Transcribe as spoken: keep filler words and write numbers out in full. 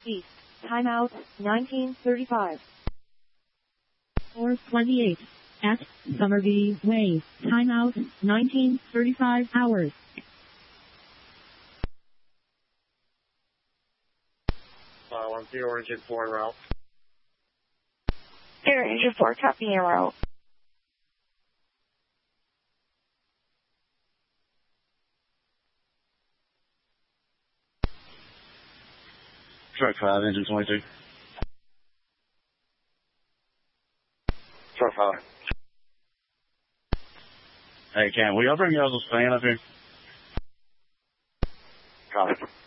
East. Timeout, nineteen thirty-five. four twenty-eight. At Somerville Way. Timeout, nineteen thirty-five hours. Uh, one zero engine four route. Zero engine four, copy en route. Truck five, engine twenty-two. Truck five. Hey, Cam, will y'all bring y'all's fan up here? Copy.